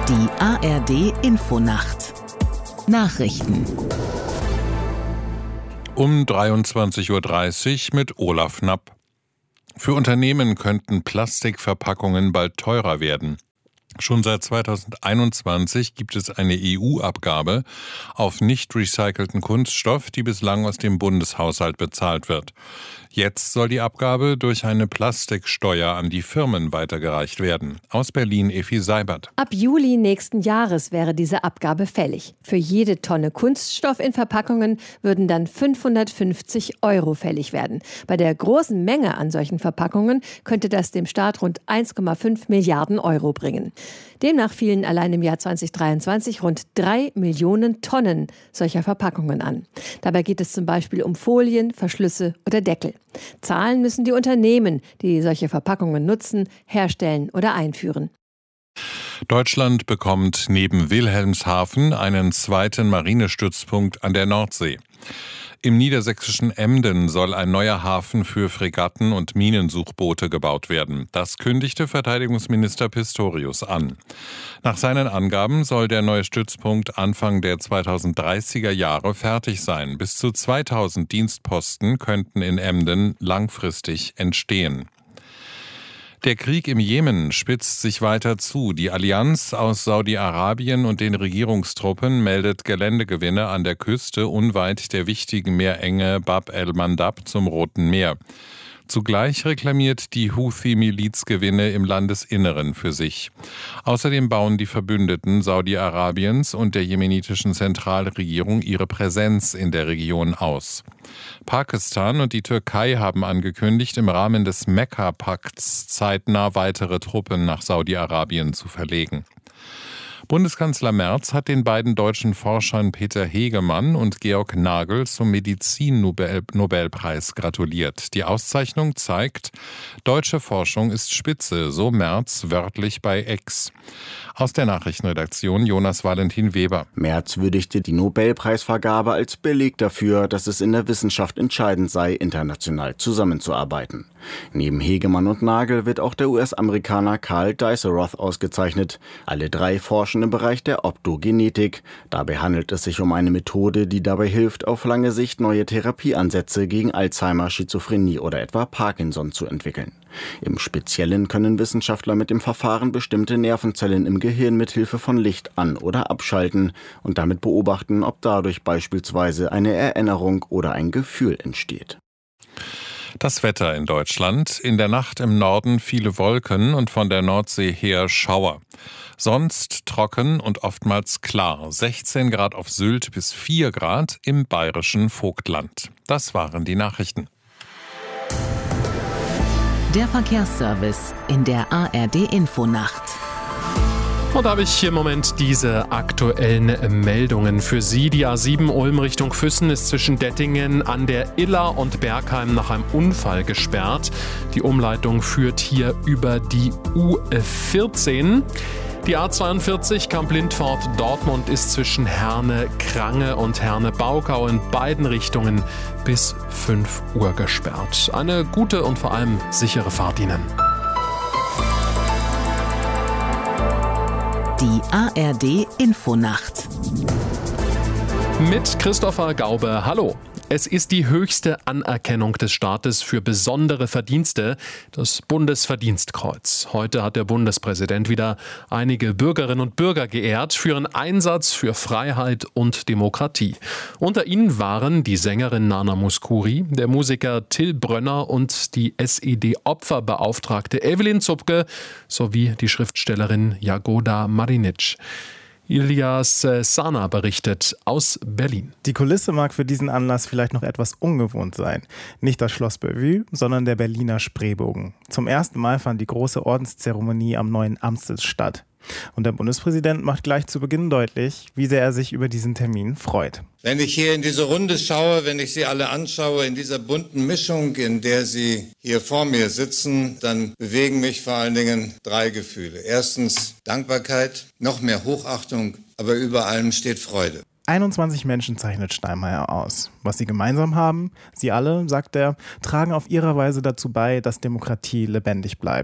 Die ARD Infonacht Nachrichten um 23:30 Uhr mit Olaf Knapp. Für Unternehmen könnten Plastikverpackungen bald teurer werden. Schon seit 2021 gibt es eine EU-Abgabe auf nicht recycelten Kunststoff, die bislang aus dem Bundeshaushalt bezahlt wird. Jetzt soll die Abgabe durch eine Plastiksteuer an die Firmen weitergereicht werden. Aus Berlin Effi Seibert. Ab Juli nächsten Jahres wäre diese Abgabe fällig. Für jede Tonne Kunststoff in Verpackungen würden dann 550 € fällig werden. Bei der großen Menge an solchen Verpackungen könnte das dem Staat rund 1,5 Milliarden € bringen. Demnach fielen allein im Jahr 2023 rund 3 Millionen Tonnen solcher Verpackungen an. Dabei geht es zum Beispiel um Folien, Verschlüsse oder Deckel. Zahlen müssen die Unternehmen, die solche Verpackungen nutzen, herstellen oder einführen. Deutschland bekommt neben Wilhelmshaven einen zweiten Marinestützpunkt an der Nordsee. Im niedersächsischen Emden soll ein neuer Hafen für Fregatten und Minensuchboote gebaut werden. Das kündigte Verteidigungsminister Pistorius an. Nach seinen Angaben soll der neue Stützpunkt Anfang der 2030er Jahre fertig sein. Bis zu 2000 Dienstposten könnten in Emden langfristig entstehen. Der Krieg im Jemen spitzt sich weiter zu. Die Allianz aus Saudi-Arabien und den Regierungstruppen meldet Geländegewinne an der Küste unweit der wichtigen Meerenge Bab el-Mandab zum Roten Meer. Zugleich reklamiert die Houthi-Miliz Gewinne im Landesinneren für sich. Außerdem bauen die Verbündeten Saudi-Arabiens und der jemenitischen Zentralregierung ihre Präsenz in der Region aus. Pakistan und die Türkei haben angekündigt, im Rahmen des Mekka-Pakts zeitnah weitere Truppen nach Saudi-Arabien zu verlegen. Bundeskanzler Merz hat den beiden deutschen Forschern Peter Hegemann und Georg Nagel zum Medizin-Nobelpreis gratuliert. Die Auszeichnung zeigt, deutsche Forschung ist Spitze, so Merz wörtlich bei X. Aus der Nachrichtenredaktion Jonas Valentin Weber. Merz würdigte die Nobelpreisvergabe als Beleg dafür, dass es in der Wissenschaft entscheidend sei, international zusammenzuarbeiten. Neben Hegemann und Nagel wird auch der US-Amerikaner Carl Diceroth ausgezeichnet. Alle drei forschen im Bereich der Optogenetik. Dabei handelt es sich um eine Methode, die dabei hilft, auf lange Sicht neue Therapieansätze gegen Alzheimer, Schizophrenie oder etwa Parkinson zu entwickeln. Im Speziellen können Wissenschaftler mit dem Verfahren bestimmte Nervenzellen im Gehirn mit Hilfe von Licht an- oder abschalten und damit beobachten, ob dadurch beispielsweise eine Erinnerung oder ein Gefühl entsteht. Das Wetter in Deutschland. In der Nacht im Norden viele Wolken und von der Nordsee her Schauer. Sonst trocken und oftmals klar. 16 Grad auf Sylt bis 4 Grad im bayerischen Vogtland. Das waren die Nachrichten. Der Verkehrsservice in der ARD Infonacht. Und da habe ich im Moment diese aktuellen Meldungen für Sie. Die A7 Ulm Richtung Füssen ist zwischen Dettingen an der Iller und Bergheim nach einem Unfall gesperrt. Die Umleitung führt hier über die U14. Die A42 Kamp-Lindfort-Dortmund ist zwischen Herne-Krange und Herne-Baukau in beiden Richtungen bis 5 Uhr gesperrt. Eine gute und vor allem sichere Fahrt Ihnen. Die ARD Infonacht. Mit Christopher Gaube, hallo. Es ist die höchste Anerkennung des Staates für besondere Verdienste, das Bundesverdienstkreuz. Heute hat der Bundespräsident wieder einige Bürgerinnen und Bürger geehrt für ihren Einsatz für Freiheit und Demokratie. Unter ihnen waren die Sängerin Nana Mouskouri, der Musiker Till Brönner und die SED-Opferbeauftragte Evelyn Zupke sowie die Schriftstellerin Jagoda Marinic. Ilias Sana berichtet aus Berlin. Die Kulisse mag für diesen Anlass vielleicht noch etwas ungewohnt sein. Nicht das Schloss Bellevue, sondern der Berliner Spreebogen. Zum ersten Mal fand die große Ordenszeremonie am neuen Amstel statt. Und der Bundespräsident macht gleich zu Beginn deutlich, wie sehr er sich über diesen Termin freut. Wenn ich hier in diese Runde schaue, wenn ich Sie alle anschaue, in dieser bunten Mischung, in der Sie hier vor mir sitzen, dann bewegen mich vor allen Dingen 3 Gefühle. Erstens Dankbarkeit, noch mehr Hochachtung, aber über allem steht Freude. 21 Menschen zeichnet Steinmeier aus. Was sie gemeinsam haben, sie alle, sagt er, tragen auf ihre Weise dazu bei, dass Demokratie lebendig bleibt.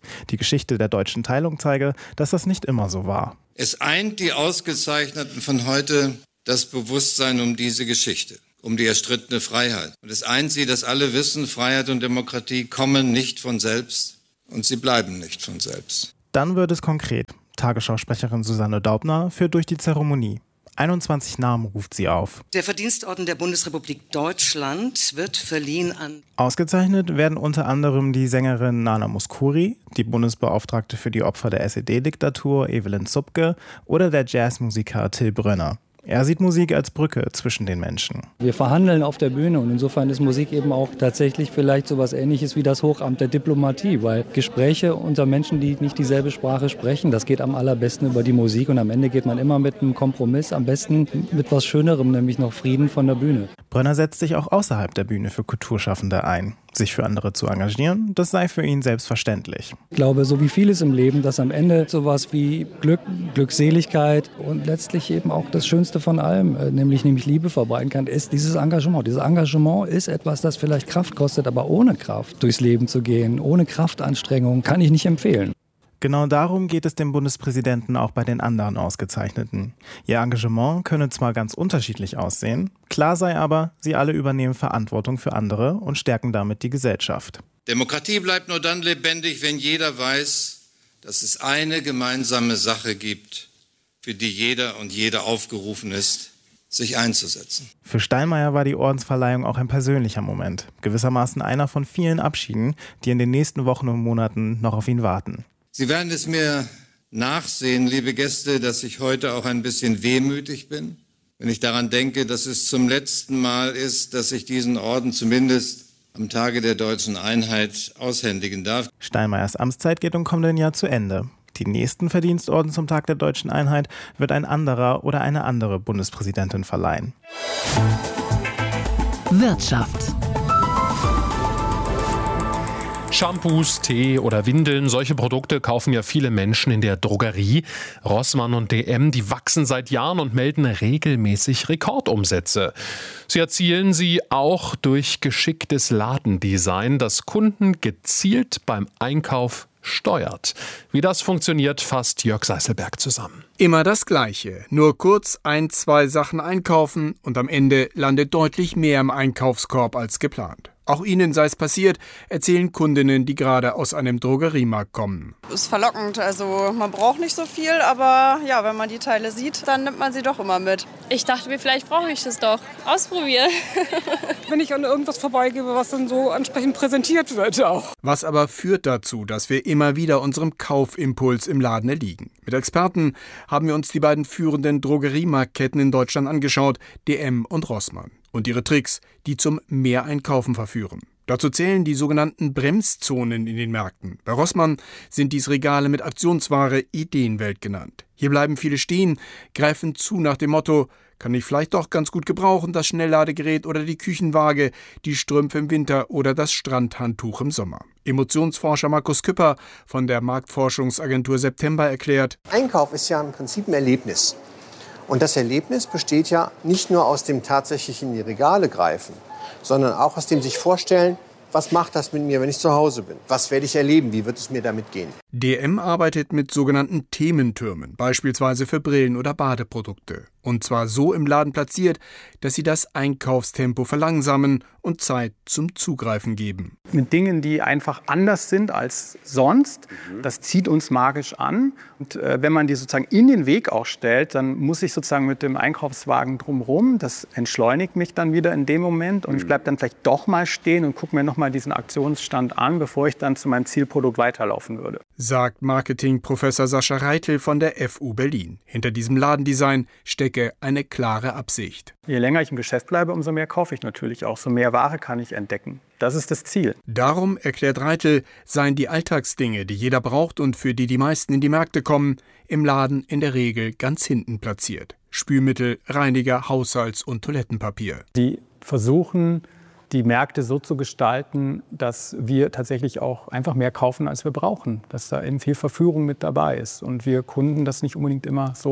Die Geschichte der deutschen Teilung zeige, dass das nicht immer so war. Es eint die Ausgezeichneten von heute das Bewusstsein um diese Geschichte, um die erstrittene Freiheit. Und es eint sie, dass alle wissen, Freiheit und Demokratie kommen nicht von selbst und sie bleiben nicht von selbst. Dann wird es konkret. Tagesschausprecherin Susanne Daubner führt durch die Zeremonie. 21 Namen ruft sie auf. Der Verdienstorden der Bundesrepublik Deutschland wird verliehen an... Ausgezeichnet werden unter anderem die Sängerin Nana Mouskouri, die Bundesbeauftragte für die Opfer der SED-Diktatur Evelyn Zupke oder der Jazzmusiker Till Brönner. Er sieht Musik als Brücke zwischen den Menschen. Wir verhandeln auf der Bühne und insofern ist Musik eben auch tatsächlich vielleicht so etwas Ähnliches wie das Hochamt der Diplomatie, weil Gespräche unter Menschen, die nicht dieselbe Sprache sprechen, das geht am allerbesten über die Musik und am Ende geht man immer mit einem Kompromiss, am besten mit was Schönerem, nämlich noch Frieden von der Bühne. Brönner setzt sich auch außerhalb der Bühne für Kulturschaffende ein. Sich für andere zu engagieren, das sei für ihn selbstverständlich. Ich glaube, so wie vieles im Leben, dass am Ende sowas wie Glück, Glückseligkeit und letztlich eben auch das Schönste von allem, nämlich Liebe verbreiten kann, ist dieses Engagement. Dieses Engagement ist etwas, das vielleicht Kraft kostet, aber ohne Kraft durchs Leben zu gehen, ohne Kraftanstrengung, kann ich nicht empfehlen. Genau darum geht es dem Bundespräsidenten auch bei den anderen Ausgezeichneten. Ihr Engagement könne zwar ganz unterschiedlich aussehen, klar sei aber, sie alle übernehmen Verantwortung für andere und stärken damit die Gesellschaft. Demokratie bleibt nur dann lebendig, wenn jeder weiß, dass es eine gemeinsame Sache gibt, für die jeder und jede aufgerufen ist, sich einzusetzen. Für Steinmeier war die Ordensverleihung auch ein persönlicher Moment, gewissermaßen einer von vielen Abschieden, die in den nächsten Wochen und Monaten noch auf ihn warten. Sie werden es mir nachsehen, liebe Gäste, dass ich heute auch ein bisschen wehmütig bin, wenn ich daran denke, dass es zum letzten Mal ist, dass ich diesen Orden zumindest am Tage der deutschen Einheit aushändigen darf. Steinmeiers Amtszeit geht im kommenden Jahr zu Ende. Die nächsten Verdienstorden zum Tag der deutschen Einheit wird ein anderer oder eine andere Bundespräsidentin verleihen. Wirtschaft. Shampoos, Tee oder Windeln, solche Produkte kaufen ja viele Menschen in der Drogerie. Rossmann und DM, die wachsen seit Jahren und melden regelmäßig Rekordumsätze. Sie erzielen sie auch durch geschicktes Ladendesign, das Kunden gezielt beim Einkauf steuert. Wie das funktioniert, fasst Jörg Seißelberg zusammen. Immer das Gleiche. Nur kurz 1, 2 Sachen einkaufen und am Ende landet deutlich mehr im Einkaufskorb als geplant. Auch ihnen sei es passiert, erzählen Kundinnen, die gerade aus einem Drogeriemarkt kommen. Ist verlockend, also man braucht nicht so viel, aber ja, wenn man die Teile sieht, dann nimmt man sie doch immer mit. Ich dachte mir, vielleicht brauche ich das doch. Ausprobieren. Wenn ich an irgendwas vorbeigehe, was dann so ansprechend präsentiert wird auch. Was aber führt dazu, dass wir immer wieder unserem Kaufimpuls im Laden erliegen? Mit Experten haben wir uns die beiden führenden Drogeriemarktketten in Deutschland angeschaut, DM und Rossmann. Und ihre Tricks, die zum Mehreinkaufen verführen. Dazu zählen die sogenannten Bremszonen in den Märkten. Bei Rossmann sind dies Regale mit Aktionsware, Ideenwelt genannt. Hier bleiben viele stehen, greifen zu nach dem Motto, kann ich vielleicht doch ganz gut gebrauchen, das Schnellladegerät oder die Küchenwaage, die Strümpfe im Winter oder das Strandhandtuch im Sommer. Emotionsforscher Markus Küpper von der Marktforschungsagentur September erklärt: Einkauf ist ja im Prinzip ein Erlebnis. Und das Erlebnis besteht ja nicht nur aus dem tatsächlich in die Regale greifen, sondern auch aus dem sich vorstellen, was macht das mit mir, wenn ich zu Hause bin? Was werde ich erleben? Wie wird es mir damit gehen? DM arbeitet mit sogenannten Thementürmen, beispielsweise für Brillen oder Badeprodukte. Und zwar so im Laden platziert, dass sie das Einkaufstempo verlangsamen und Zeit zum Zugreifen geben. Mit Dingen, die einfach anders sind als sonst, das zieht uns magisch an. Und wenn man die sozusagen in den Weg auch stellt, dann muss ich sozusagen mit dem Einkaufswagen drumherum. Das entschleunigt mich dann wieder in dem Moment. Und ich bleibe dann vielleicht doch mal stehen und gucke mir noch mal diesen Aktionsstand an, bevor ich dann zu meinem Zielprodukt weiterlaufen würde. Sagt Marketingprofessor Sascha Reitel von der FU Berlin. Hinter diesem Ladendesign stecke eine klare Absicht. Je länger ich im Geschäft bleibe, umso mehr kaufe ich natürlich auch. So mehr Ware kann ich entdecken. Das ist das Ziel. Darum, erklärt Reitel, seien die Alltagsdinge, die jeder braucht und für die die meisten in die Märkte kommen, im Laden in der Regel ganz hinten platziert. Spülmittel, Reiniger, Haushalts- und Toilettenpapier. Die versuchen, die Märkte so zu gestalten, dass wir tatsächlich auch einfach mehr kaufen, als wir brauchen. Dass da eben viel Verführung mit dabei ist und wir Kunden das nicht unbedingt immer so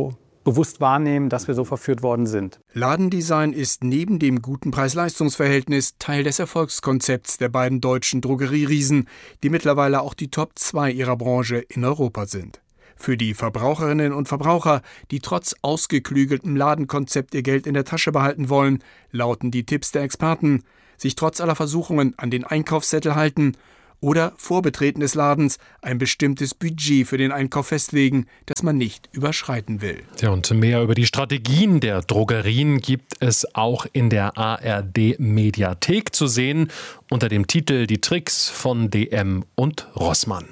bewusst wahrnehmen, dass wir so verführt worden sind. Ladendesign ist neben dem guten Preis-Leistungs-Verhältnis Teil des Erfolgskonzepts der beiden deutschen Drogerieriesen, die mittlerweile auch die Top 2 ihrer Branche in Europa sind. Für die Verbraucherinnen und Verbraucher, die trotz ausgeklügeltem Ladenkonzept ihr Geld in der Tasche behalten wollen, lauten die Tipps der Experten: sich trotz aller Versuchungen an den Einkaufszettel halten oder vor Betreten des Ladens ein bestimmtes Budget für den Einkauf festlegen, das man nicht überschreiten will. Ja, und mehr über die Strategien der Drogerien gibt es auch in der ARD-Mediathek zu sehen, unter dem Titel Die Tricks von DM und Rossmann.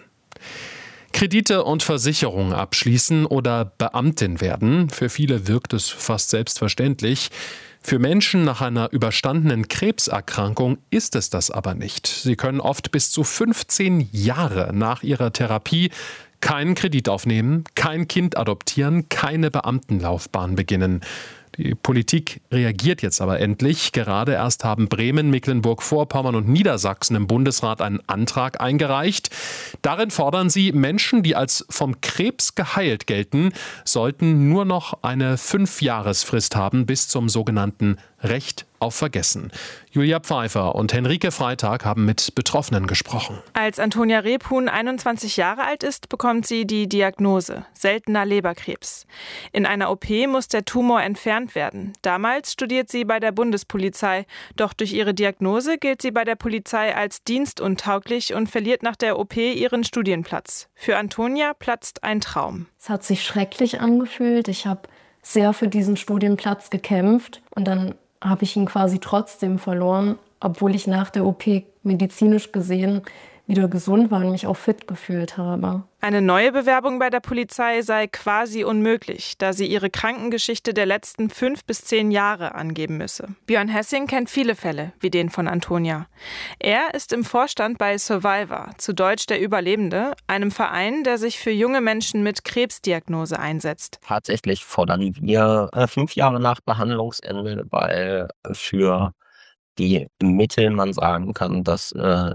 Kredite und Versicherungen abschließen oder Beamtin werden. Für viele wirkt es fast selbstverständlich. Für Menschen nach einer überstandenen Krebserkrankung ist es das aber nicht. Sie können oft bis zu 15 Jahre nach ihrer Therapie keinen Kredit aufnehmen, kein Kind adoptieren, keine Beamtenlaufbahn beginnen. Die Politik reagiert jetzt aber endlich. Gerade erst haben Bremen, Mecklenburg-Vorpommern und Niedersachsen im Bundesrat einen Antrag eingereicht. Darin fordern sie, Menschen, die als vom Krebs geheilt gelten, sollten nur noch eine 5-Jahresfrist haben bis zum sogenannten Recht auf Vergessen. Julia Pfeiffer und Henrike Freitag haben mit Betroffenen gesprochen. Als Antonia Rebhuhn 21 Jahre alt ist, bekommt sie die Diagnose: seltener Leberkrebs. In einer OP muss der Tumor entfernt werden. Damals studiert sie bei der Bundespolizei. Doch durch ihre Diagnose gilt sie bei der Polizei als dienstuntauglich und verliert nach der OP ihren Studienplatz. Für Antonia platzt ein Traum. Es hat sich schrecklich angefühlt. Ich habe sehr für diesen Studienplatz gekämpft und dann habe ich ihn quasi trotzdem verloren, obwohl ich nach der OP medizinisch gesehen wieder gesund war und mich auch fit gefühlt habe. Eine neue Bewerbung bei der Polizei sei quasi unmöglich, da sie ihre Krankengeschichte der letzten 5 bis 10 Jahre angeben müsse. Björn Hessing kennt viele Fälle, wie den von Antonia. Er ist im Vorstand bei Survivor, zu Deutsch der Überlebende, einem Verein, der sich für junge Menschen mit Krebsdiagnose einsetzt. Tatsächlich fordern wir 5 Jahre nach Behandlungsende, weil für die Mittel man sagen kann, dass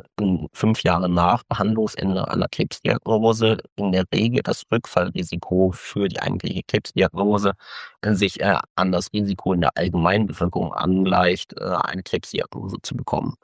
5 Jahre nach Behandlungsende einer Krebsdiagnose in der Regel das Rückfallrisiko für die eigentliche Krebsdiagnose sich an das Risiko in der Allgemeinbevölkerung angleicht, eine Krebsdiagnose zu bekommen.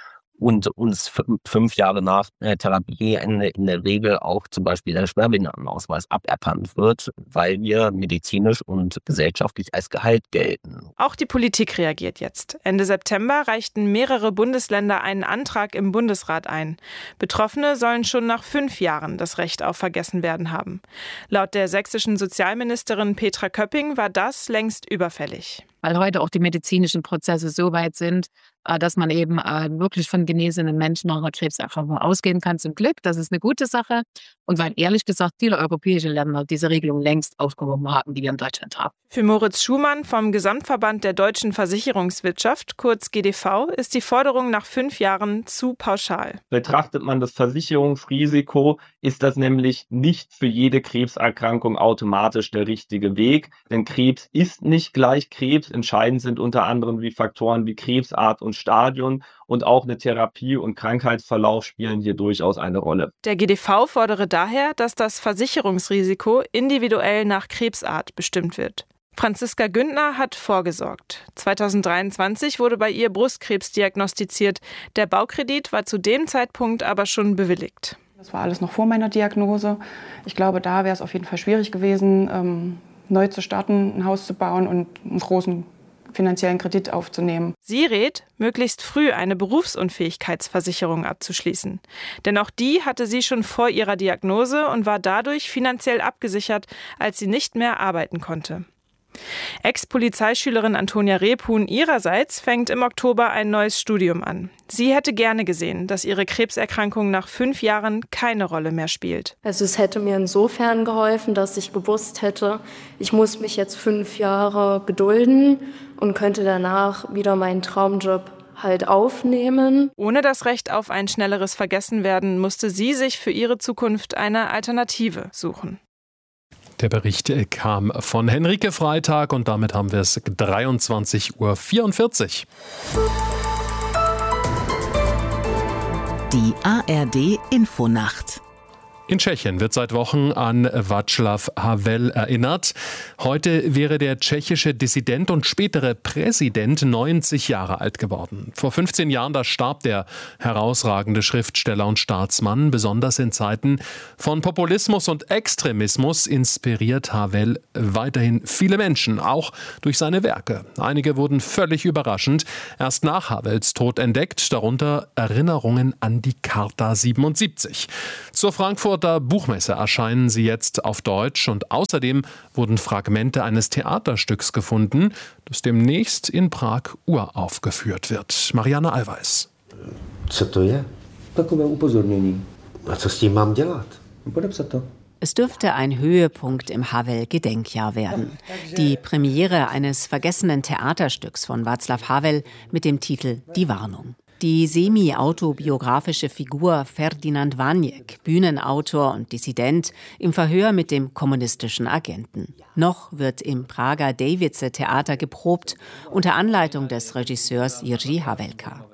Und uns 5 Jahre nach Therapieende in der Regel auch zum Beispiel der Schwerbehindertenausweis aberkannt wird, weil wir medizinisch und gesellschaftlich als geheilt gelten. Auch die Politik reagiert jetzt. Ende September reichten mehrere Bundesländer einen Antrag im Bundesrat ein. Betroffene sollen schon nach 5 Jahren das Recht auf Vergessenwerden haben. Laut der sächsischen Sozialministerin Petra Köpping war das längst überfällig. Weil heute auch die medizinischen Prozesse so weit sind, dass man eben wirklich von genesenen Menschen nach einer Krebserkrankung ausgehen kann. Zum Glück, das ist eine gute Sache. Und weil ehrlich gesagt viele europäische Länder diese Regelung längst aufgehoben haben, die wir in Deutschland haben. Für Moritz Schumann vom Gesamtverband der deutschen Versicherungswirtschaft, kurz GDV, ist die Forderung nach 5 Jahren zu pauschal. Betrachtet man das Versicherungsrisiko, ist das nämlich nicht für jede Krebserkrankung automatisch der richtige Weg. Denn Krebs ist nicht gleich Krebs. Entscheidend sind unter anderem Faktoren wie Krebsart und Stadium, und auch eine Therapie und Krankheitsverlauf spielen hier durchaus eine Rolle. Der GDV fordere daher, dass das Versicherungsrisiko individuell nach Krebsart bestimmt wird. Franziska Güntner hat vorgesorgt. 2023 wurde bei ihr Brustkrebs diagnostiziert. Der Baukredit war zu dem Zeitpunkt aber schon bewilligt. Das war alles noch vor meiner Diagnose. Ich glaube, da wäre es auf jeden Fall schwierig gewesen, neu zu starten, ein Haus zu bauen und einen großen finanziellen Kredit aufzunehmen. Sie rät, möglichst früh eine Berufsunfähigkeitsversicherung abzuschließen. Denn auch die hatte sie schon vor ihrer Diagnose und war dadurch finanziell abgesichert, als sie nicht mehr arbeiten konnte. Ex-Polizeischülerin Antonia Rebhuhn ihrerseits fängt im Oktober ein neues Studium an. Sie hätte gerne gesehen, dass ihre Krebserkrankung nach 5 Jahren keine Rolle mehr spielt. Also es hätte mir insofern geholfen, dass ich gewusst hätte, ich muss mich jetzt 5 Jahre gedulden und könnte danach wieder meinen Traumjob halt aufnehmen. Ohne das Recht auf ein schnelleres Vergessenwerden musste sie sich für ihre Zukunft eine Alternative suchen. Der Bericht kam von Henrike Freitag und damit haben wir es 23:44 Uhr. Die ARD Infonacht. In Tschechien wird seit Wochen an Václav Havel erinnert. Heute wäre der tschechische Dissident und spätere Präsident 90 Jahre alt geworden. Vor 15 Jahren, da starb der herausragende Schriftsteller und Staatsmann. Besonders in Zeiten von Populismus und Extremismus inspiriert Havel weiterhin viele Menschen, auch durch seine Werke. Einige wurden völlig überraschend erst nach Havels Tod entdeckt, darunter Erinnerungen an die Charta 77. Zur Frankfurter Buchmesse erscheinen sie jetzt auf Deutsch und außerdem wurden Fragmente eines Theaterstücks gefunden, das demnächst in Prag uraufgeführt wird. Marianne Allweis. Co to je? Takové upozornění. A co s tím mám dělat? Podepsat to. Es dürfte ein Höhepunkt im Havel-Gedenkjahr werden. Die Premiere eines vergessenen Theaterstücks von Václav Havel mit dem Titel Die Warnung. Die semi-autobiografische Figur Ferdinand Vaněk, Bühnenautor und Dissident, im Verhör mit dem kommunistischen Agenten. Noch wird im Prager Davice-Theater geprobt, unter Anleitung des Regisseurs Jiří Havelka.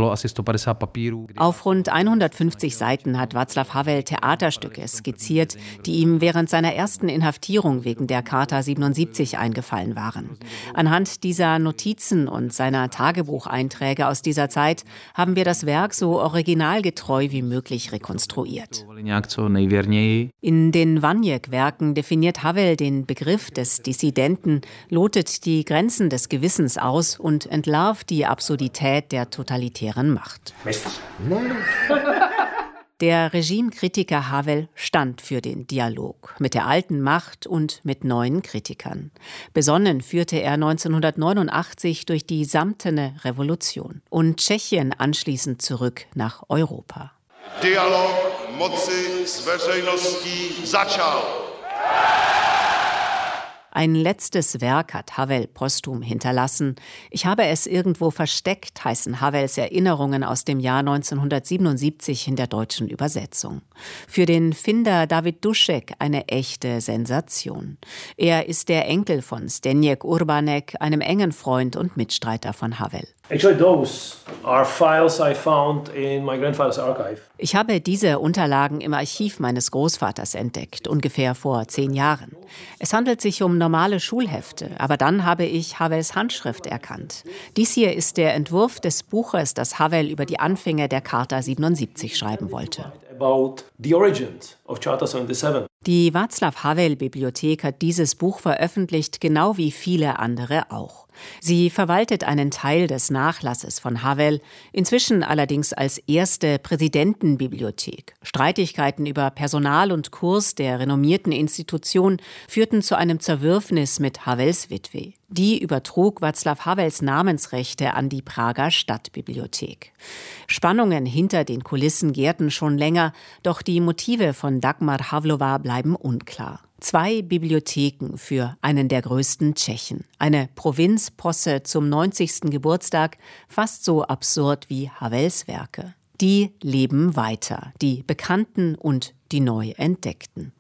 Auf rund 150 Seiten hat Václav Havel Theaterstücke skizziert, die ihm während seiner ersten Inhaftierung wegen der Charta 77 eingefallen waren. Anhand dieser Notizen und seiner Tagebucheinträge aus dieser Zeit haben wir das Werk so originalgetreu wie möglich rekonstruiert. In den Vaněk-Werken definiert Havel den Begriff des Dissidenten, lotet die Grenzen des Gewissens aus und entlarvt die Absurdität der totalitären Macht. Der Regimekritiker Havel stand für den Dialog mit der alten Macht und mit neuen Kritikern. Besonnen führte er 1989 durch die samtene Revolution und Tschechien anschließend zurück nach Europa. Dialog moci s veřejností začal. Ein letztes Werk hat Havel posthum hinterlassen. Ich habe es irgendwo versteckt, heißen Havels Erinnerungen aus dem Jahr 1977 in der deutschen Übersetzung. Für den Finder David Dušek eine echte Sensation. Er ist der Enkel von Zdeněk Urbanek, einem engen Freund und Mitstreiter von Havel. Actually, those are files I found in my grandfather's archive. Ich habe diese Unterlagen im Archiv meines Großvaters entdeckt, ungefähr vor 10 Jahren. Es handelt sich um normale Schulhefte, aber dann habe ich Havels Handschrift erkannt. Dies hier ist der Entwurf des Buches, das Havel über die Anfänge der Charta 77 schreiben wollte. About the origins of Charta 77. Die Václav-Havel-Bibliothek hat dieses Buch veröffentlicht, genau wie viele andere auch. Sie verwaltet einen Teil des Nachlasses von Havel, inzwischen allerdings als erste Präsidentenbibliothek. Streitigkeiten über Personal und Kurs der renommierten Institution führten zu einem Zerwürfnis mit Havels Witwe. Die übertrug Václav Havels Namensrechte an die Prager Stadtbibliothek. Spannungen hinter den Kulissen gärten schon länger, doch die Motive von Dagmar Havlova bleiben unklar. 2 Bibliotheken für einen der größten Tschechen. Eine Provinzposse zum 90. Geburtstag, fast so absurd wie Havels Werke. Die leben weiter, die Bekannten und die neu Entdeckten.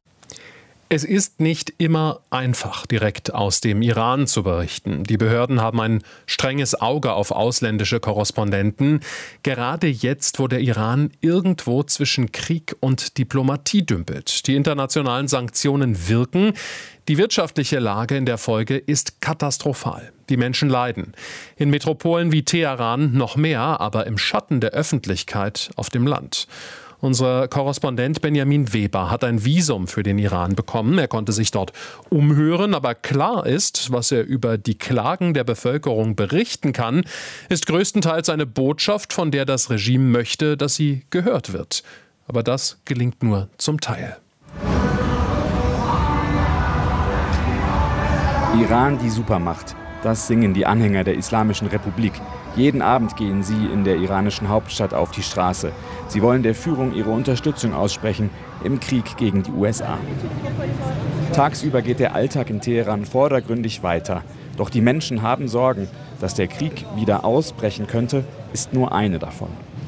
Es ist nicht immer einfach, direkt aus dem Iran zu berichten. Die Behörden haben ein strenges Auge auf ausländische Korrespondenten. Gerade jetzt, wo der Iran irgendwo zwischen Krieg und Diplomatie dümpelt. Die internationalen Sanktionen wirken. Die wirtschaftliche Lage in der Folge ist katastrophal. Die Menschen leiden. In Metropolen wie Teheran noch mehr, aber im Schatten der Öffentlichkeit auf dem Land. Unser Korrespondent Benjamin Weber hat ein Visum für den Iran bekommen. Er konnte sich dort umhören, aber klar ist, was er über die Klagen der Bevölkerung berichten kann, ist größtenteils eine Botschaft, von der das Regime möchte, dass sie gehört wird. Aber das gelingt nur zum Teil. Iran, die Supermacht. Das singen die Anhänger der Islamischen Republik. Jeden Abend gehen sie in der iranischen Hauptstadt auf die Straße. Sie wollen der Führung ihre Unterstützung aussprechen im Krieg gegen die USA. Tagsüber geht der Alltag in Teheran vordergründig weiter. Doch die Menschen haben Sorgen. Dass der Krieg wieder ausbrechen könnte, ist nur eine davon.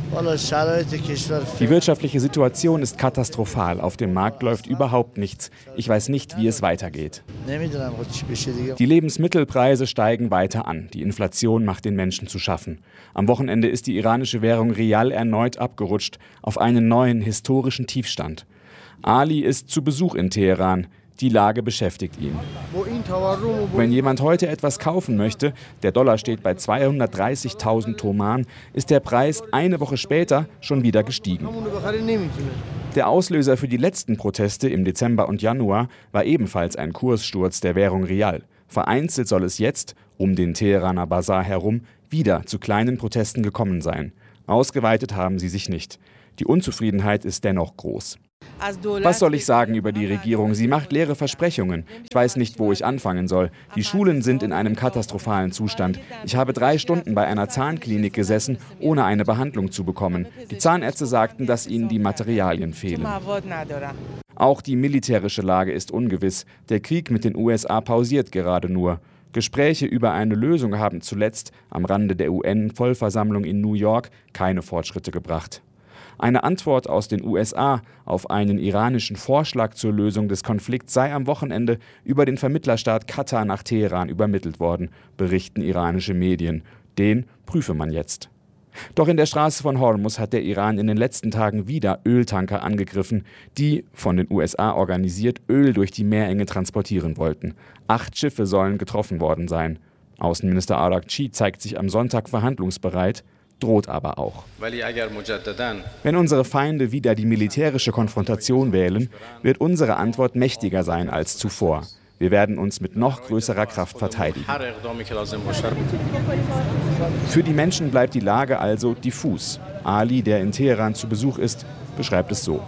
Die wirtschaftliche Situation ist katastrophal. Auf dem Markt läuft überhaupt nichts. Ich weiß nicht, wie es weitergeht. Die Lebensmittelpreise steigen weiter an. Die Inflation macht den Menschen zu schaffen. Am Wochenende ist die iranische Währung Rial erneut abgerutscht auf einen neuen historischen Tiefstand. Ali ist zu Besuch in Teheran. Die Lage beschäftigt ihn. Wenn jemand heute etwas kaufen möchte, der Dollar steht bei 230.000 Toman, ist der Preis eine Woche später schon wieder gestiegen. Der Auslöser für die letzten Proteste im Dezember und Januar war ebenfalls ein Kurssturz der Währung Rial. Vereinzelt soll es jetzt, um den Teheraner Basar herum, wieder zu kleinen Protesten gekommen sein. Ausgeweitet haben sie sich nicht. Die Unzufriedenheit ist dennoch groß. Was soll ich sagen über die Regierung? Sie macht leere Versprechungen. Ich weiß nicht, wo ich anfangen soll. Die Schulen sind in einem katastrophalen Zustand. Ich habe 3 Stunden bei einer Zahnklinik gesessen, ohne eine Behandlung zu bekommen. Die Zahnärzte sagten, dass ihnen die Materialien fehlen. Auch die militärische Lage ist ungewiss. Der Krieg mit den USA pausiert gerade nur. Gespräche über eine Lösung haben zuletzt am Rande der UN-Vollversammlung in New York keine Fortschritte gebracht. Eine Antwort aus den USA auf einen iranischen Vorschlag zur Lösung des Konflikts sei am Wochenende über den Vermittlerstaat Katar nach Teheran übermittelt worden, berichten iranische Medien. Den prüfe man jetzt. Doch in der Straße von Hormuz hat der Iran in den letzten Tagen wieder Öltanker angegriffen, die, von den USA organisiert, Öl durch die Meerenge transportieren wollten. 8 Schiffe sollen getroffen worden sein. Außenminister Araghchi zeigt sich am Sonntag verhandlungsbereit, droht aber auch. Wenn unsere Feinde wieder die militärische Konfrontation wählen, wird unsere Antwort mächtiger sein als zuvor. Wir werden uns mit noch größerer Kraft verteidigen. Für die Menschen bleibt die Lage also diffus. Ali, der in Teheran zu Besuch ist, beschreibt es so.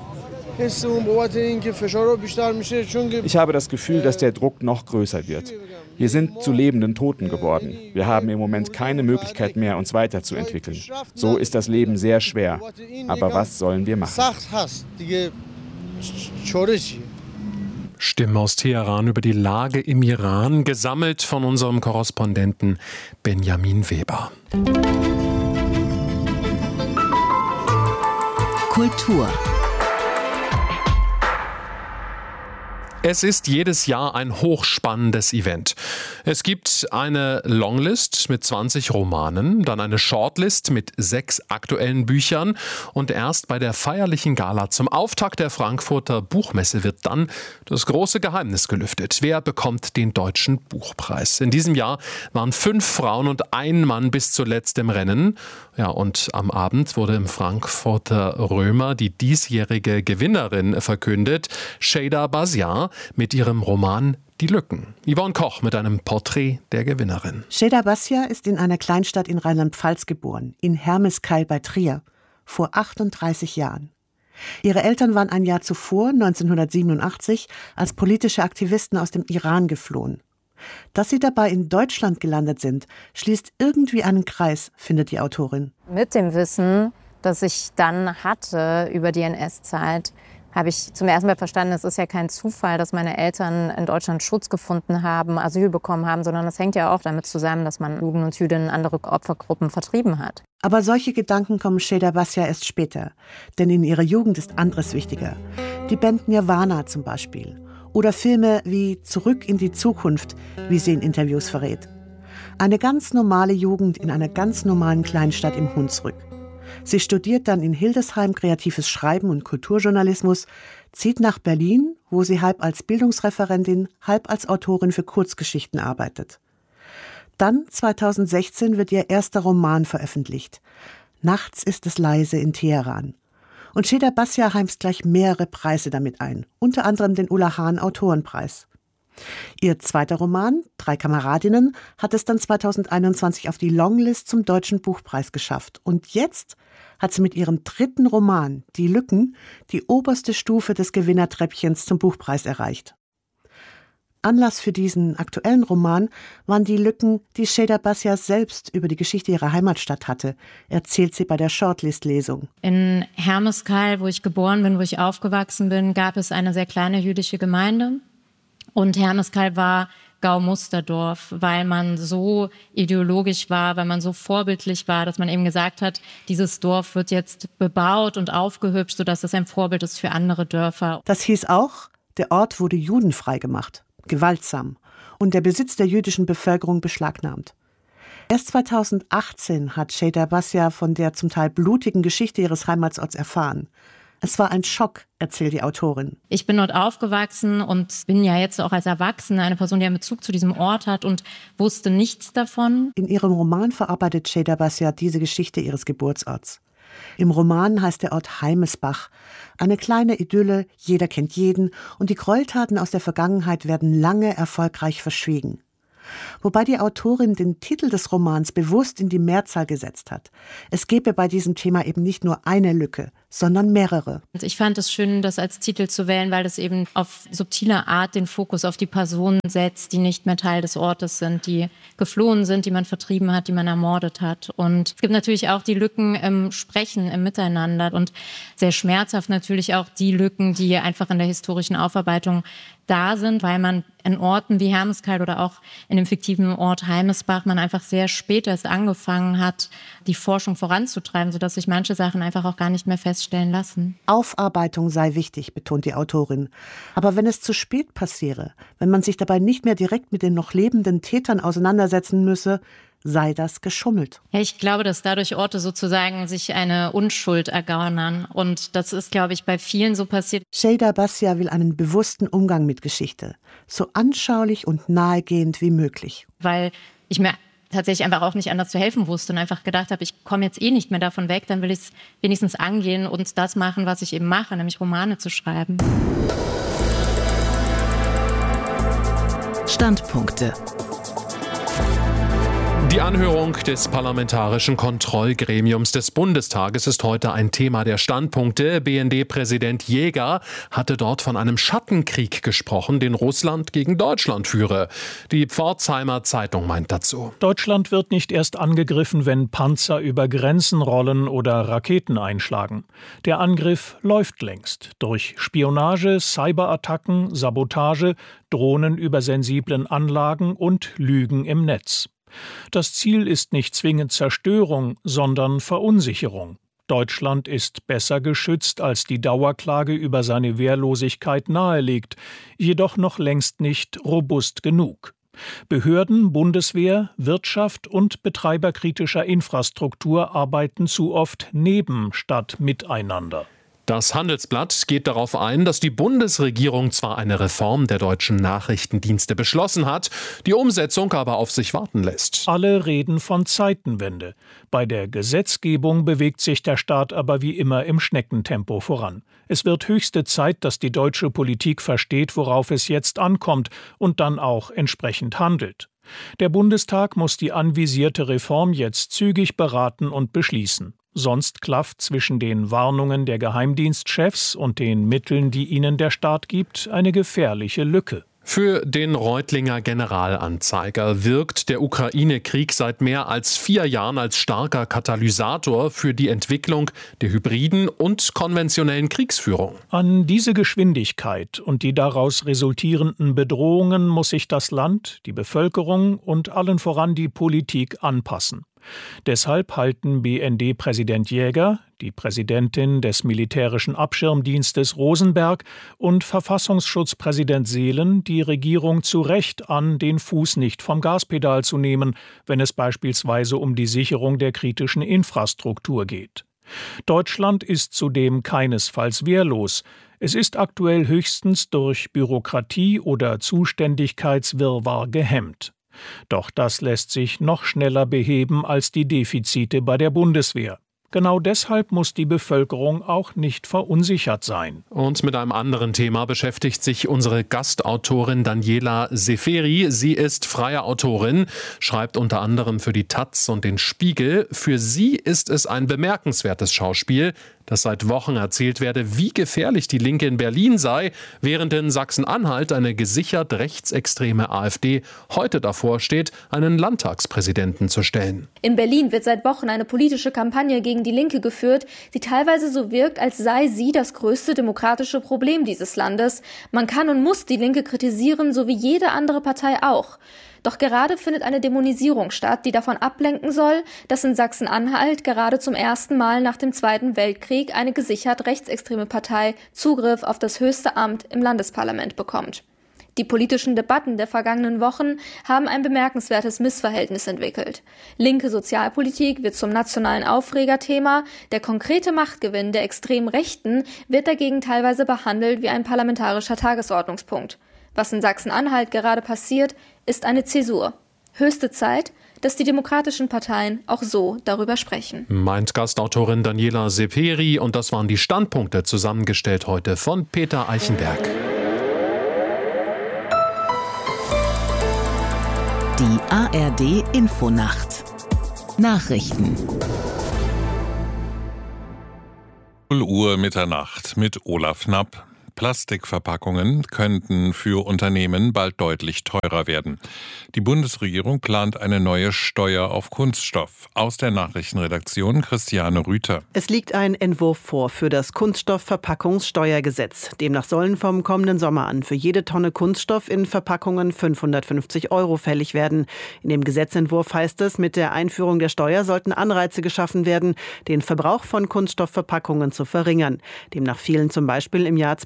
Ich habe das Gefühl, dass der Druck noch größer wird. Wir sind zu lebenden Toten geworden. Wir haben im Moment keine Möglichkeit mehr, uns weiterzuentwickeln. So ist das Leben sehr schwer. Aber was sollen wir machen? Stimmen aus Teheran über die Lage im Iran, gesammelt von unserem Korrespondenten Benjamin Weber. Kultur. Es ist jedes Jahr ein hochspannendes Event. Es gibt eine Longlist mit 20 Romanen, dann eine Shortlist mit 6 aktuellen Büchern und erst bei der feierlichen Gala zum Auftakt der Frankfurter Buchmesse wird dann das große Geheimnis gelüftet. Wer bekommt den Deutschen Buchpreis? In diesem Jahr waren 5 Frauen und 1 Mann bis zuletzt im Rennen. Ja, und am Abend wurde im Frankfurter Römer die diesjährige Gewinnerin verkündet, Şeyda Basya, mit ihrem Roman Die Lücken. Yvonne Koch mit einem Porträt der Gewinnerin. Şeyda Basya ist in einer Kleinstadt in Rheinland-Pfalz geboren, in Hermeskeil bei Trier, vor 38 Jahren. Ihre Eltern waren ein Jahr zuvor, 1987, als politische Aktivisten aus dem Iran geflohen. Dass sie dabei in Deutschland gelandet sind, schließt irgendwie einen Kreis, findet die Autorin. Mit dem Wissen, das ich dann hatte über die NS-Zeit, habe ich zum ersten Mal verstanden, es ist ja kein Zufall, dass meine Eltern in Deutschland Schutz gefunden haben, Asyl bekommen haben, sondern es hängt ja auch damit zusammen, dass man Juden und Jüdinnen andere Opfergruppen vertrieben hat. Aber solche Gedanken kommen Şeyda Basya erst später, denn in ihrer Jugend ist anderes wichtiger. Die Band Nirvana zum Beispiel. Oder Filme wie Zurück in die Zukunft, wie sie in Interviews verrät. Eine ganz normale Jugend in einer ganz normalen Kleinstadt im Hunsrück. Sie studiert dann in Hildesheim kreatives Schreiben und Kulturjournalismus, zieht nach Berlin, wo sie halb als Bildungsreferentin, halb als Autorin für Kurzgeschichten arbeitet. Dann, 2016, wird ihr erster Roman veröffentlicht. Nachts ist es leise in Teheran. Und Şeyda Basya heimst gleich mehrere Preise damit ein, unter anderem den Ulla Hahn Autorenpreis. Ihr zweiter Roman, 3 Kameradinnen, hat es dann 2021 auf die Longlist zum Deutschen Buchpreis geschafft. Und jetzt hat sie mit ihrem 3. Roman, Die Lücken, die oberste Stufe des Gewinnertreppchens zum Buchpreis erreicht. Anlass für diesen aktuellen Roman waren die Lücken, die Şeyda Basya selbst über die Geschichte ihrer Heimatstadt hatte, erzählt sie bei der Shortlist-Lesung. In Hermeskeil, wo ich geboren bin, wo ich aufgewachsen bin, gab es eine sehr kleine jüdische Gemeinde. Und Hermeskeil war Gaumusterdorf, weil man so ideologisch war, weil man so vorbildlich war, dass man eben gesagt hat, dieses Dorf wird jetzt bebaut und aufgehübscht, sodass es ein Vorbild ist für andere Dörfer. Das hieß auch, der Ort wurde judenfrei gemacht, gewaltsam, und der Besitz der jüdischen Bevölkerung beschlagnahmt. Erst 2018 hat Şeyda Basya von der zum Teil blutigen Geschichte ihres Heimatsorts erfahren. Es war ein Schock, erzählt die Autorin. Ich bin dort aufgewachsen und bin ja jetzt auch als Erwachsene eine Person, die einen Bezug zu diesem Ort hat und wusste nichts davon. In ihrem Roman verarbeitet Şeyda Basya diese Geschichte ihres Geburtsorts. Im Roman heißt der Ort Heimesbach. Eine kleine Idylle, jeder kennt jeden und die Gräueltaten aus der Vergangenheit werden lange erfolgreich verschwiegen. Wobei die Autorin den Titel des Romans bewusst in die Mehrzahl gesetzt hat. Es gebe bei diesem Thema eben nicht nur eine Lücke, sondern mehrere. Ich fand es schön, das als Titel zu wählen, weil es eben auf subtile Art den Fokus auf die Personen setzt, die nicht mehr Teil des Ortes sind, die geflohen sind, die man vertrieben hat, die man ermordet hat. Und es gibt natürlich auch die Lücken im Sprechen, im Miteinander und sehr schmerzhaft natürlich auch die Lücken, die einfach in der historischen Aufarbeitung da sind, weil man in Orten wie Hermeskeil oder auch in dem fiktiven Ort Heimesbach man einfach sehr spät erst angefangen hat, die Forschung voranzutreiben, sodass sich manche Sachen einfach auch gar nicht mehr feststellen lassen. Aufarbeitung sei wichtig, betont die Autorin. Aber wenn es zu spät passiere, wenn man sich dabei nicht mehr direkt mit den noch lebenden Tätern auseinandersetzen müsse, sei das geschummelt. Ja, ich glaube, dass dadurch Orte sozusagen sich eine Unschuld ergaunern. Und das ist, glaube ich, bei vielen so passiert. Şeyda Basya will einen bewussten Umgang mit Geschichte. So anschaulich und nahegehend wie möglich. Weil ich mir tatsächlich einfach auch nicht anders zu helfen wusste und einfach gedacht habe, ich komme jetzt eh nicht mehr davon weg, dann will ich es wenigstens angehen und das machen, was ich eben mache, nämlich Romane zu schreiben. Standpunkte. Die Anhörung des Parlamentarischen Kontrollgremiums des Bundestages ist heute ein Thema der Standpunkte. BND-Präsident Jäger hatte dort von einem Schattenkrieg gesprochen, den Russland gegen Deutschland führe. Die Pforzheimer Zeitung meint dazu: Deutschland wird nicht erst angegriffen, wenn Panzer über Grenzen rollen oder Raketen einschlagen. Der Angriff läuft längst. Durch Spionage, Cyberattacken, Sabotage, Drohnen über sensiblen Anlagen und Lügen im Netz. Das Ziel ist nicht zwingend Zerstörung, sondern Verunsicherung. Deutschland ist besser geschützt, als die Dauerklage über seine Wehrlosigkeit nahelegt, jedoch noch längst nicht robust genug. Behörden, Bundeswehr, Wirtschaft und Betreiber kritischer Infrastruktur arbeiten zu oft neben statt miteinander. Das Handelsblatt geht darauf ein, dass die Bundesregierung zwar eine Reform der deutschen Nachrichtendienste beschlossen hat, die Umsetzung aber auf sich warten lässt. Alle reden von Zeitenwende. Bei der Gesetzgebung bewegt sich der Staat aber wie immer im Schneckentempo voran. Es wird höchste Zeit, dass die deutsche Politik versteht, worauf es jetzt ankommt und dann auch entsprechend handelt. Der Bundestag muss die anvisierte Reform jetzt zügig beraten und beschließen. Sonst klafft zwischen den Warnungen der Geheimdienstchefs und den Mitteln, die ihnen der Staat gibt, eine gefährliche Lücke. Für den Reutlinger Generalanzeiger wirkt der Ukraine-Krieg seit mehr als 4 Jahren als starker Katalysator für die Entwicklung der hybriden und konventionellen Kriegsführung. An diese Geschwindigkeit und die daraus resultierenden Bedrohungen muss sich das Land, die Bevölkerung und allen voran die Politik anpassen. Deshalb halten BND-Präsident Jäger, die Präsidentin des militärischen Abschirmdienstes Rosenberg und Verfassungsschutzpräsident Seelen die Regierung zu Recht an, den Fuß nicht vom Gaspedal zu nehmen, wenn es beispielsweise um die Sicherung der kritischen Infrastruktur geht. Deutschland ist zudem keinesfalls wehrlos. Es ist aktuell höchstens durch Bürokratie oder Zuständigkeitswirrwarr gehemmt. Doch das lässt sich noch schneller beheben als die Defizite bei der Bundeswehr. Genau deshalb muss die Bevölkerung auch nicht verunsichert sein. Und mit einem anderen Thema beschäftigt sich unsere Gastautorin Daniela Seferi. Sie ist freie Autorin, schreibt unter anderem für die taz und den Spiegel. Für sie ist es ein bemerkenswertes Schauspiel, dass seit Wochen erzählt werde, wie gefährlich die Linke in Berlin sei, während in Sachsen-Anhalt eine gesichert rechtsextreme AfD heute davor steht, einen Landtagspräsidenten zu stellen. In Berlin wird seit Wochen eine politische Kampagne gegen die Linke geführt, die teilweise so wirkt, als sei sie das größte demokratische Problem dieses Landes. Man kann und muss die Linke kritisieren, so wie jede andere Partei auch. Doch gerade findet eine Dämonisierung statt, die davon ablenken soll, dass in Sachsen-Anhalt gerade zum ersten Mal nach dem Zweiten Weltkrieg eine gesichert rechtsextreme Partei Zugriff auf das höchste Amt im Landesparlament bekommt. Die politischen Debatten der vergangenen Wochen haben ein bemerkenswertes Missverhältnis entwickelt. Linke Sozialpolitik wird zum nationalen Aufregerthema, der konkrete Machtgewinn der extremen Rechten wird dagegen teilweise behandelt wie ein parlamentarischer Tagesordnungspunkt. Was in Sachsen-Anhalt gerade passiert, ist eine Zäsur. Höchste Zeit, dass die demokratischen Parteien auch so darüber sprechen. Meint Gastautorin Daniela Seperi, und das waren die Standpunkte, zusammengestellt heute von Peter Eichenberg. Die ARD Infonacht. Nachrichten. 0 Uhr Mitternacht mit Olaf Knapp. Plastikverpackungen könnten für Unternehmen bald deutlich teurer werden. Die Bundesregierung plant eine neue Steuer auf Kunststoff. Aus der Nachrichtenredaktion Christiane Rüther. Es liegt ein Entwurf vor für das Kunststoffverpackungssteuergesetz. Demnach sollen vom kommenden Sommer an für jede Tonne Kunststoff in Verpackungen 550 € fällig werden. In dem Gesetzentwurf heißt es, mit der Einführung der Steuer sollten Anreize geschaffen werden, den Verbrauch von Kunststoffverpackungen zu verringern. Demnach fielen zum Beispiel im Jahr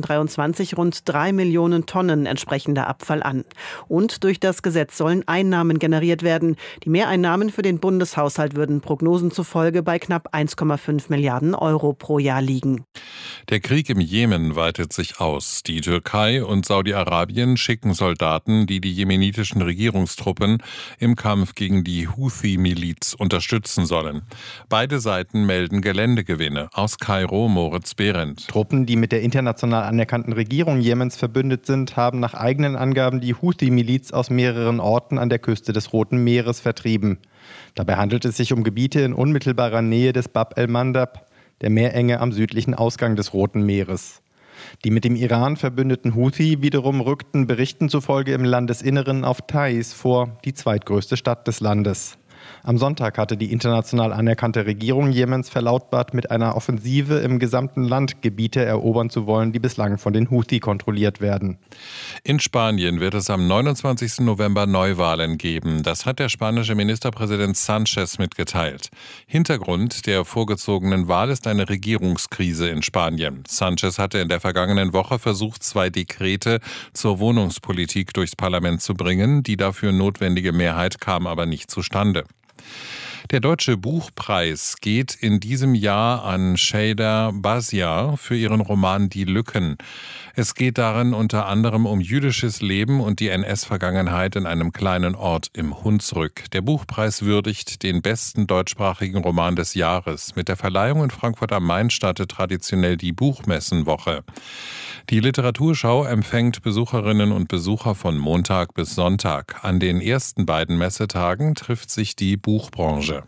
2023 rund 3 Millionen Tonnen entsprechender Abfall an. Und durch das Gesetz sollen Einnahmen generiert werden. Die Mehreinnahmen für den Bundeshaushalt würden Prognosen zufolge bei knapp 1,5 Milliarden € pro Jahr liegen. Der Krieg im Jemen weitet sich aus. Die Türkei und Saudi-Arabien schicken Soldaten, die die jemenitischen Regierungstruppen im Kampf gegen die Houthi-Miliz unterstützen sollen. Beide Seiten melden Geländegewinne. Aus Kairo Moritz Behrendt. Truppen, die mit der international anerkannten Regierung Jemens verbündet sind, haben nach eigenen Angaben die Houthi-Miliz aus mehreren Orten an der Küste des Roten Meeres vertrieben. Dabei handelt es sich um Gebiete in unmittelbarer Nähe des Bab el-Mandab, der Meerenge am südlichen Ausgang des Roten Meeres. Die mit dem Iran verbündeten Houthi wiederum rückten Berichten zufolge im Landesinneren auf Taiz vor, die zweitgrößte Stadt des Landes. Am Sonntag hatte die international anerkannte Regierung Jemens verlautbart, mit einer Offensive im gesamten Land Gebiete erobern zu wollen, die bislang von den Houthi kontrolliert werden. In Spanien wird es am 29. November Neuwahlen geben. Das hat der spanische Ministerpräsident Sánchez mitgeteilt. Hintergrund der vorgezogenen Wahl ist eine Regierungskrise in Spanien. Sánchez hatte in der vergangenen Woche versucht, 2 Dekrete zur Wohnungspolitik durchs Parlament zu bringen. Die dafür notwendige Mehrheit kam aber nicht zustande. Der Deutsche Buchpreis geht in diesem Jahr an Şeyda Basiar für ihren Roman Die Lücken. Es geht darin unter anderem um jüdisches Leben und die NS-Vergangenheit in einem kleinen Ort im Hunsrück. Der Buchpreis würdigt den besten deutschsprachigen Roman des Jahres. Mit der Verleihung in Frankfurt am Main startet traditionell die Buchmessenwoche. Die Literaturschau empfängt Besucherinnen und Besucher von Montag bis Sonntag. An den ersten beiden Messetagen trifft sich die Buchbranche.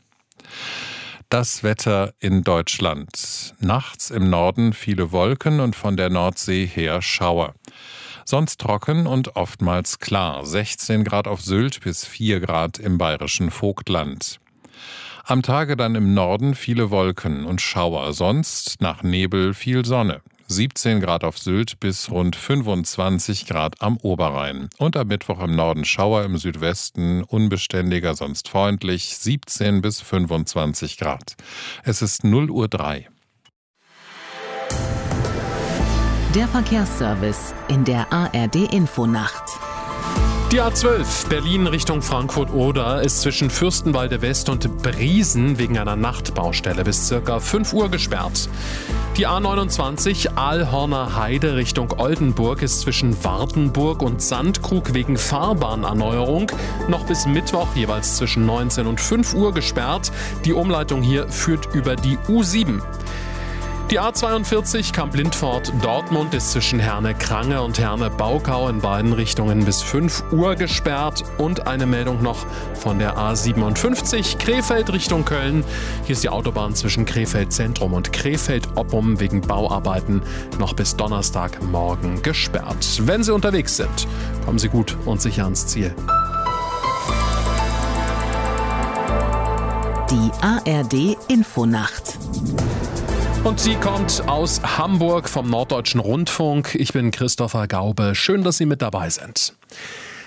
Das Wetter in Deutschland. Nachts im Norden viele Wolken und von der Nordsee her Schauer. Sonst trocken und oftmals klar. 16 Grad auf Sylt bis 4 Grad im bayerischen Vogtland. Am Tage dann im Norden viele Wolken und Schauer. Sonst nach Nebel viel Sonne. 17 Grad auf Sylt bis rund 25 Grad am Oberrhein. Und am Mittwoch im Norden Schauer, im Südwesten unbeständiger, sonst freundlich, 17 bis 25 Grad. Es ist 0:03 Uhr. Der Verkehrsservice in der ARD Infonacht. Die A12 Berlin Richtung Frankfurt-Oder ist zwischen Fürstenwalde West und Briesen wegen einer Nachtbaustelle bis ca. 5 Uhr gesperrt. Die A29 Aalhorner Heide Richtung Oldenburg ist zwischen Wartenburg und Sandkrug wegen Fahrbahnerneuerung noch bis Mittwoch jeweils zwischen 19 und 5 Uhr gesperrt. Die Umleitung hier führt über die U7. Die A42 Kamp-Lindfort-Dortmund ist zwischen Herne-Krange und Herne-Baukau in beiden Richtungen bis 5 Uhr gesperrt. Und eine Meldung noch von der A57 Krefeld Richtung Köln. Hier ist die Autobahn zwischen Krefeld Zentrum und Krefeld Oppum wegen Bauarbeiten noch bis Donnerstagmorgen gesperrt. Wenn Sie unterwegs sind, kommen Sie gut und sicher ans Ziel. Die ARD Infonacht. Und sie kommt aus Hamburg vom Norddeutschen Rundfunk. Ich bin Christopher Gaube. Schön, dass Sie mit dabei sind.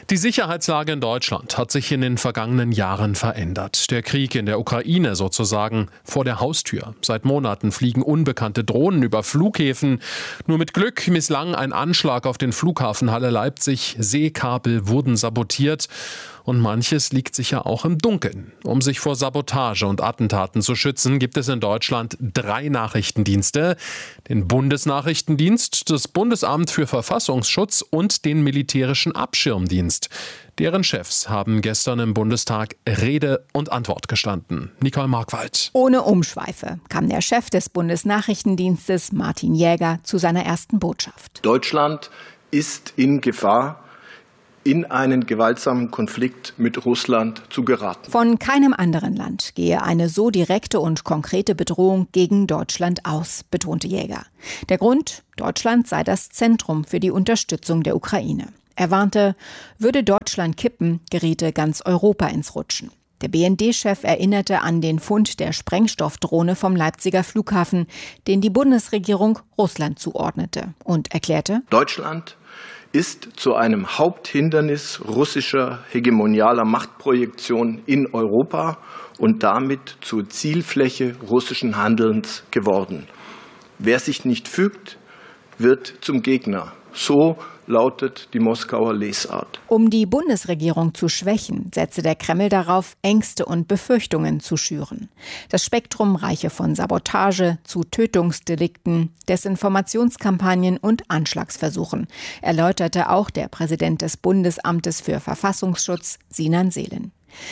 Die Sicherheitslage in Deutschland hat sich in den vergangenen Jahren verändert. Der Krieg in der Ukraine sozusagen vor der Haustür. Seit Monaten fliegen unbekannte Drohnen über Flughäfen. Nur mit Glück misslang ein Anschlag auf den Flughafen Halle Leipzig. Seekabel wurden sabotiert. Und manches liegt sicher auch im Dunkeln. Um sich vor Sabotage und Attentaten zu schützen, gibt es in Deutschland 3 Nachrichtendienste. Den Bundesnachrichtendienst, das Bundesamt für Verfassungsschutz und den Militärischen Abschirmdienst. Deren Chefs haben gestern im Bundestag Rede und Antwort gestanden. Nicole Markwald. Ohne Umschweife kam der Chef des Bundesnachrichtendienstes, Martin Jäger, zu seiner ersten Botschaft. Deutschland ist in Gefahr, in einen gewaltsamen Konflikt mit Russland zu geraten. Von keinem anderen Land gehe eine so direkte und konkrete Bedrohung gegen Deutschland aus, betonte Jäger. Der Grund: Deutschland sei das Zentrum für die Unterstützung der Ukraine. Er warnte, würde Deutschland kippen, geriete ganz Europa ins Rutschen. Der BND-Chef erinnerte an den Fund der Sprengstoffdrohne vom Leipziger Flughafen, den die Bundesregierung Russland zuordnete, und erklärte: Deutschland ist zu einem Haupthindernis russischer hegemonialer Machtprojektion in Europa und damit zur Zielfläche russischen Handelns geworden. Wer sich nicht fügt, wird zum Gegner. So lautet die Moskauer Lesart. Um die Bundesregierung zu schwächen, setze der Kreml darauf, Ängste und Befürchtungen zu schüren. Das Spektrum reiche von Sabotage zu Tötungsdelikten, Desinformationskampagnen und Anschlagsversuchen, erläuterte auch der Präsident des Bundesamtes für Verfassungsschutz, Sinan Selen.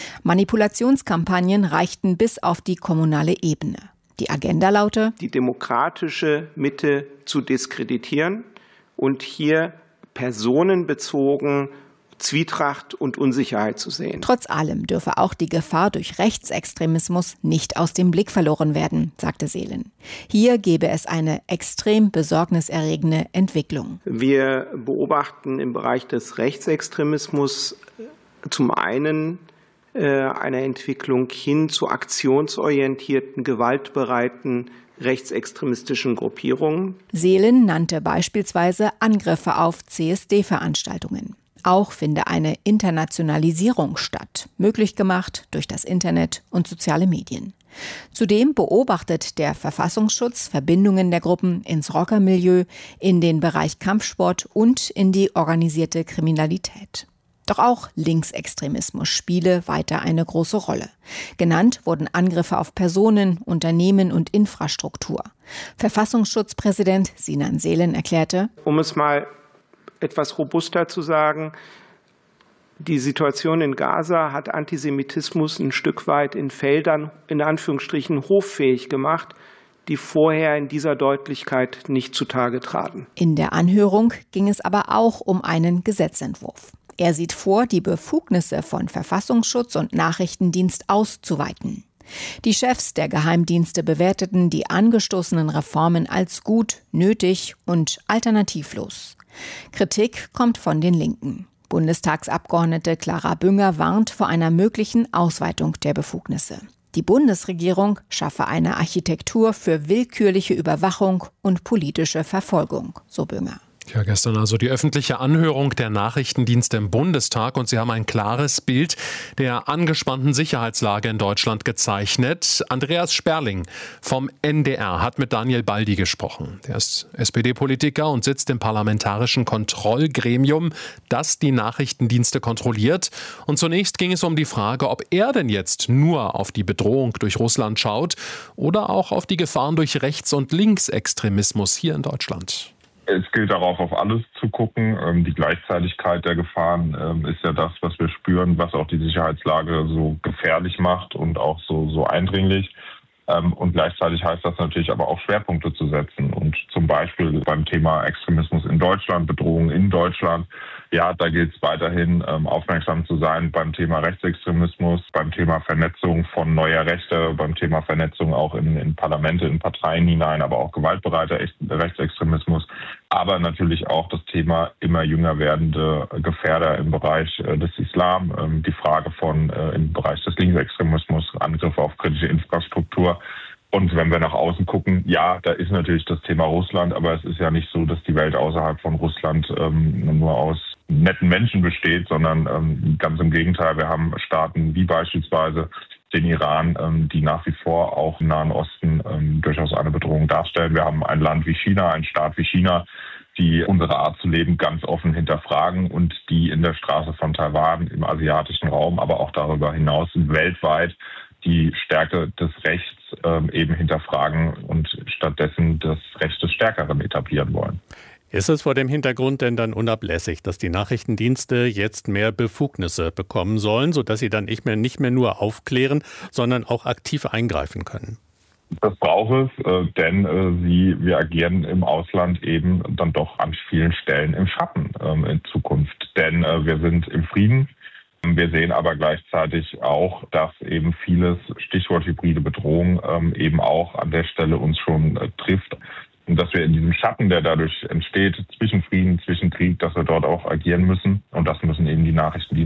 Manipulationskampagnen reichten bis auf die kommunale Ebene. Die Agenda laute: die demokratische Mitte zu diskreditieren und hier personenbezogen Zwietracht und Unsicherheit zu sehen. Trotz allem dürfe auch die Gefahr durch Rechtsextremismus nicht aus dem Blick verloren werden, sagte Selen. Hier gebe es eine extrem besorgniserregende Entwicklung. Wir beobachten im Bereich des Rechtsextremismus zum einen eine Entwicklung hin zu aktionsorientierten, gewaltbereiten rechtsextremistischen Gruppierungen. Selen nannte beispielsweise Angriffe auf CSD-Veranstaltungen. Auch finde eine Internationalisierung statt, möglich gemacht durch das Internet und soziale Medien. Zudem beobachtet der Verfassungsschutz Verbindungen der Gruppen ins Rockermilieu, in den Bereich Kampfsport und in die organisierte Kriminalität. Doch auch Linksextremismus spiele weiter eine große Rolle. Genannt wurden Angriffe auf Personen, Unternehmen und Infrastruktur. Verfassungsschutzpräsident Sinan Selen erklärte: Um es mal etwas robuster zu sagen, die Situation in Gaza hat Antisemitismus ein Stück weit in Feldern, in Anführungsstrichen, hoffähig gemacht, die vorher in dieser Deutlichkeit nicht zutage traten. In der Anhörung ging es aber auch um einen Gesetzentwurf. Er sieht vor, die Befugnisse von Verfassungsschutz und Nachrichtendienst auszuweiten. Die Chefs der Geheimdienste bewerteten die angestoßenen Reformen als gut, nötig und alternativlos. Kritik kommt von den Linken. Bundestagsabgeordnete Clara Bünger warnt vor einer möglichen Ausweitung der Befugnisse. Die Bundesregierung schaffe eine Architektur für willkürliche Überwachung und politische Verfolgung, so Bünger. Ja, gestern also die öffentliche Anhörung der Nachrichtendienste im Bundestag und sie haben ein klares Bild der angespannten Sicherheitslage in Deutschland gezeichnet. Andreas Sperling vom NDR hat mit Daniel Baldi gesprochen. Er ist SPD-Politiker und sitzt im parlamentarischen Kontrollgremium, das die Nachrichtendienste kontrolliert. Und zunächst ging es um die Frage, ob er denn jetzt nur auf die Bedrohung durch Russland schaut oder auch auf die Gefahren durch Rechts- und Linksextremismus hier in Deutschland. Es gilt darauf, auf alles zu gucken. Die Gleichzeitigkeit der Gefahren ist ja das, was wir spüren, was auch die Sicherheitslage so gefährlich macht und auch so eindringlich. Und gleichzeitig heißt das natürlich aber auch Schwerpunkte zu setzen. Und zum Beispiel beim Thema Extremismus in Deutschland, Bedrohung in Deutschland, ja, da gilt es weiterhin aufmerksam zu sein beim Thema Rechtsextremismus, beim Thema Vernetzung von neuer Rechte, beim Thema Vernetzung auch in Parlamente, in Parteien hinein, aber auch gewaltbereiter Rechtsextremismus, aber natürlich auch das Thema immer jünger werdende Gefährder im Bereich des Islam, die Frage von im Bereich des Linksextremismus, Angriffe auf kritische Infrastruktur. Und wenn wir nach außen gucken, ja, da ist natürlich das Thema Russland, aber es ist ja nicht so, dass die Welt außerhalb von Russland nur aus netten Menschen besteht, sondern ganz im Gegenteil. Wir haben Staaten wie beispielsweise den Iran, die nach wie vor auch im Nahen Osten durchaus eine Bedrohung darstellen. Wir haben ein Land wie China, einen Staat wie China, die unsere Art zu leben ganz offen hinterfragen und die in der Straße von Taiwan, im asiatischen Raum, aber auch darüber hinaus weltweit die Stärke des Rechts eben hinterfragen und stattdessen das Recht des Stärkeren etablieren wollen. Ist es vor dem Hintergrund denn dann unablässig, dass die Nachrichtendienste jetzt mehr Befugnisse bekommen sollen, sodass sie dann nicht mehr nur aufklären, sondern auch aktiv eingreifen können? Das braucht es, denn wir agieren im Ausland eben dann doch an vielen Stellen im Schatten in Zukunft. Denn wir sind im Frieden. Wir sehen aber gleichzeitig auch, dass eben vieles, Stichwort hybride Bedrohung, eben auch an der Stelle uns schon trifft. Und dass wir in diesem Schatten, der dadurch entsteht, zwischen Frieden, zwischen Krieg, dass wir dort auch agieren müssen. Und das müssen eben die Nachrichtendienste